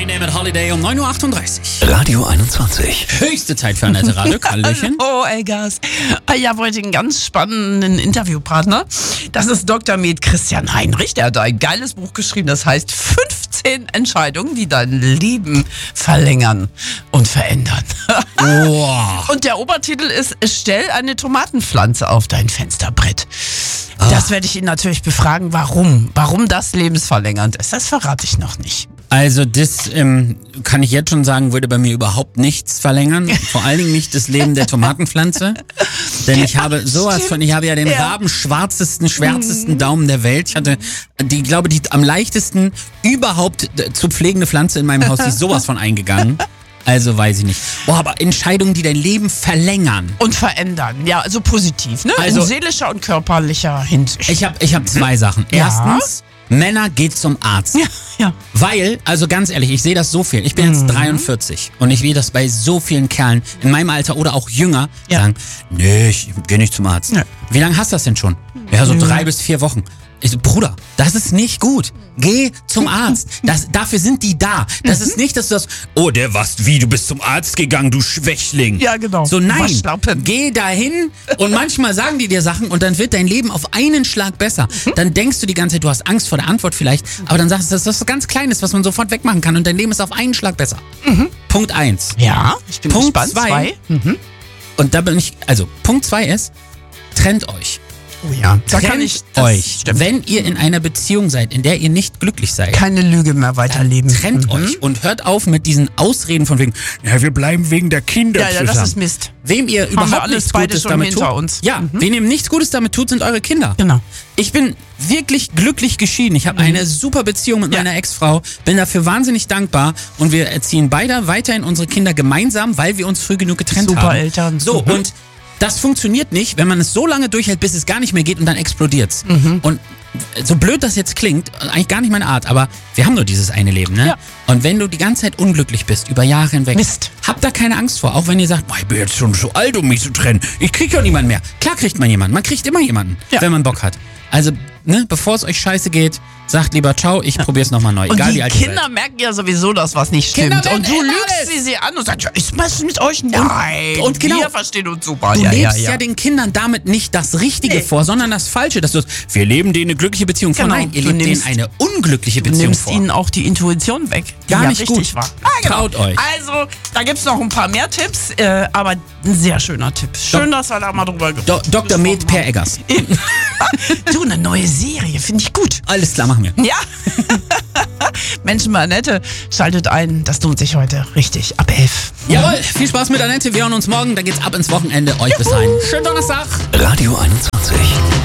Green Day mit Holiday um 9.38 Uhr. Radio 21. Höchste Zeit für Annette Radig. Hallöchen. Oh, Elgas. Ich habe heute einen ganz spannenden Interviewpartner. Das ist Dr. Med Christian Heinrich. Der hat ein geiles Buch geschrieben, das heißt 15 Entscheidungen, die dein Leben verlängern und verändern. Wow. Und der Obertitel ist: Stell eine Tomatenpflanze auf dein Fensterbrett. Das werde ich ihn natürlich befragen, warum das lebensverlängernd ist. Das verrate ich noch nicht. Also das kann ich jetzt schon sagen, würde bei mir überhaupt nichts verlängern. Vor allen Dingen nicht das Leben der Tomatenpflanze. Denn ich habe sowas von, ich habe ja den schwärzesten Daumen der Welt. Ich hatte die am leichtesten überhaupt zu pflegende Pflanze in meinem Haus, die ist sowas von eingegangen. Also weiß ich nicht. Boah, aber Entscheidungen, die dein Leben verlängern. Und verändern, ja, also positiv, ne? Also, in seelischer und körperlicher Hinsicht. Ich hab zwei Sachen. Ja. Erstens, Männer, geht zum Arzt. Ja. Weil, also ganz ehrlich, ich sehe das so viel. Ich bin jetzt 43 und ich sehe das bei so vielen Kerlen in meinem Alter oder auch jünger sagen, nee, ich gehe nicht zum Arzt. Ja. Wie lange hast du das denn schon? Ja, so 3 bis 4 Wochen. Ich so, Bruder, das ist nicht gut. Geh zum Arzt. Dafür sind die da. Das ist nicht, dass du das, du bist zum Arzt gegangen, du Schwächling. Ja, genau. So, nein, Waschlappen. geh dahin und manchmal sagen die dir Sachen und dann wird dein Leben auf einen Schlag besser. Dann denkst du die ganze Zeit, du hast Angst vor der Antwort vielleicht, aber dann sagst du, das ist was ganz Kleines, was man sofort wegmachen kann und dein Leben ist auf einen Schlag besser. Punkt 1. Ja, ich bin Punkt gespannt. 2. Und da bin ich, also Punkt 2 ist, trennt euch. Oh ja, da kann Trennt ich das euch. stimmt. Wenn ihr in einer Beziehung seid, in der ihr nicht glücklich seid, Keine Lüge mehr weiterleben. trennt euch und hört auf mit diesen Ausreden von wegen, ja, wir bleiben wegen der Kinder Ja, zusammen. das ist Mist. Wem ihr wir überhaupt alles nichts beide Gutes schon damit hinter tut. uns. Ja, wen ihr nichts Gutes damit tut, sind eure Kinder. Genau. Ich bin wirklich glücklich geschieden. Ich habe eine super Beziehung mit meiner Ex-Frau, bin dafür wahnsinnig dankbar und wir erziehen beide weiterhin unsere Kinder gemeinsam, weil wir uns früh genug getrennt haben. Super Eltern. So, und das funktioniert nicht, wenn man es so lange durchhält, bis es gar nicht mehr geht und dann explodiert's. Und so blöd das jetzt klingt, eigentlich gar nicht meine Art, aber wir haben nur dieses eine Leben, ne? Ja. Und wenn du die ganze Zeit unglücklich bist, über Jahre hinweg, Mist. habt da keine Angst vor. Auch wenn ihr sagt, boah, ich bin jetzt schon so alt, um mich zu trennen. Ich krieg ja niemanden mehr. Klar kriegt man jemanden. Man kriegt immer jemanden, wenn man Bock hat. Also, ne, bevor es euch scheiße geht, sagt lieber ciao, ich probier's nochmal neu. Und Egal die wie alt ihr Kinder seid. merken ja sowieso, dass was nicht Kinder stimmt. Und du merken lügst sie an und sagst, ja, ist was mit euch? Nein. und genau. Wir verstehen uns super. Du ja, lebst ja. den Kindern damit nicht das Richtige vor, sondern das Falsche. Dass du wir leben denen eine glückliche Beziehung vor. Genau. Nein, ihr Du lebt denen nimmst- eine unglückliche Du Beziehung nimmst vor. ihnen auch die Intuition weg, die Gar ja nicht richtig gut. war. Traut euch. Also, da gibt's noch ein paar mehr Tipps, aber ein sehr schöner Tipp. Schön, dass wir da mal drüber Dr. Med Per Eggers. Du, eine neue Serie, finde ich gut. Alles klar, machen wir. Ja. Menschen bei Annette, schaltet ein, das lohnt sich heute richtig, ab 11. Jawohl, viel Spaß mit Annette. Wir hören uns morgen. Dann geht's ab ins Wochenende. Euch bis dahin. Schönen Donnerstag. Radio 21.